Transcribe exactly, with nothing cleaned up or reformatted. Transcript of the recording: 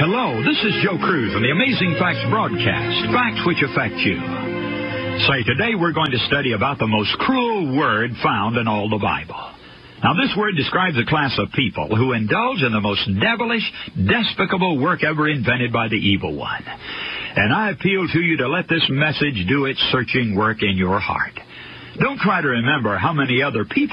Hello, this is Joe Cruz on the Amazing Facts broadcast, facts which affect you. Say, today we're going to study about the most cruel word found in all the Bible. Now, this word describes a class of people who indulge in the most devilish, despicable work ever invented by the evil one. And I appeal to you to let this message do its searching work in your heart. Don't try to remember how many other people